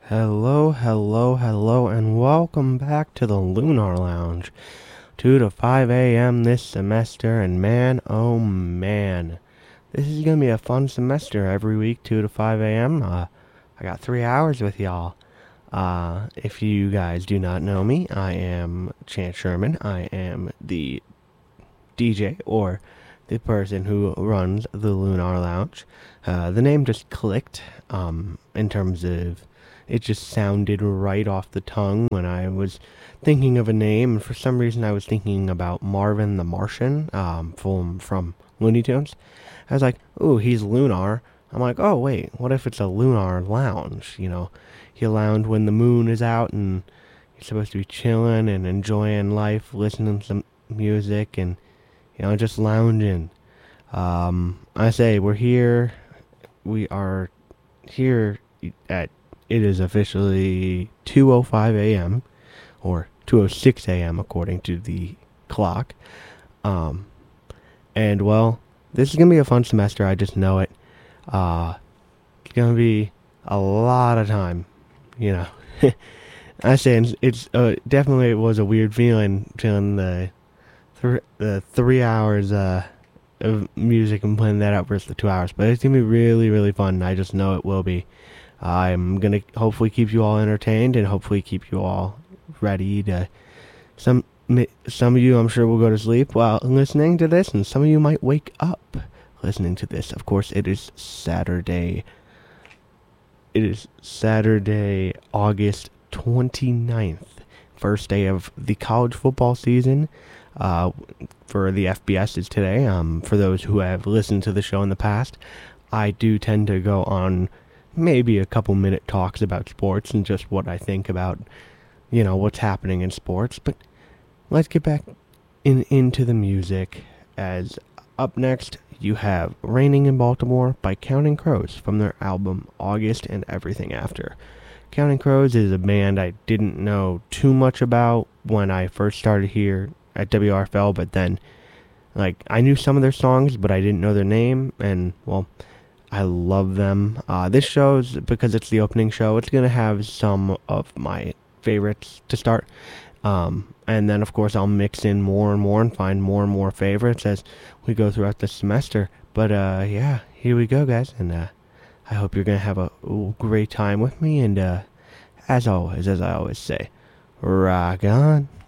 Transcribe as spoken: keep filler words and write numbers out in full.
Hello, hello, hello, and welcome back to the Lunar Lounge. two to five a m this semester, and man, oh man, this is gonna be a fun semester every week, two to five a m. Uh, I got three hours with y'all. Uh, if you guys do not know me, I am Chance Sherman. I am the D J, or the person who runs the Lunar Lounge. Uh, the name just clicked, um, in terms of it just sounded right off the tongue when I was thinking of a name, and for some reason I was thinking about Marvin the Martian, um, from, from Looney Tunes. I was like, ooh, he's lunar. I'm like, oh, wait, what if it's a lunar lounge? You know, you lounge when the moon is out and you're supposed to be chilling and enjoying life, listening to some music, and you know, just lounging. Um, I say we're here. We are here at. It is officially two oh five a m or two oh six a m according to the clock. Um, and well, this is gonna be a fun semester. I just know it. Uh, it's gonna be a lot of time. You know, I say it's, it's uh, definitely it was a weird feeling feeling the th- the three hours uh, of music and playing that out versus the two hours. But it's gonna be really really fun. I just know it will be. I'm gonna hopefully keep you all entertained and hopefully keep you all ready to. Some some of you, I'm sure, will go to sleep while listening to this, and some of you might wake up listening to this. Of course, it is Saturday. It is Saturday, August twenty-ninth, first day of the college football season. Uh, for the F B S is today. Um, for those who have listened to the show in the past, I do tend to go on maybe a couple minute talks about sports and just what I think about, you know, what's happening in sports. But let's get back in into the music. As up next, you have Raining in Baltimore by Counting Crows from their album August and Everything After. Counting Crows is a band I didn't know too much about when I first started here at W R F L, but then, like, I knew some of their songs, but I didn't know their name, and, well, I love them. Uh, this show's, because it's the opening show, it's going to have some of my favorites to start. Um, and then, of course, I'll mix in more and more and find more and more favorites as we go throughout the semester. But, uh, yeah, here we go, guys. And uh, I hope you're going to have a great time with me. And uh, as always, as I always say, rock on.